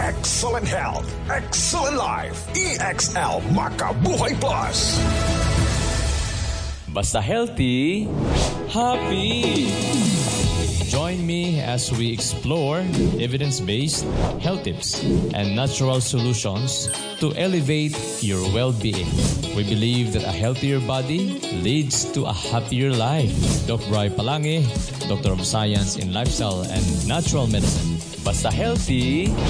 Excellent health, excellent life. EXL Makabuhay Plus. Basta healthy, happy. Join me as we explore evidence-based health tips and natural solutions to elevate your well-being. We believe that a healthier body leads to a happier life. Dr. Roy Palangi, Doctor of Science in Lifestyle and Natural Medicine. Basta healthy,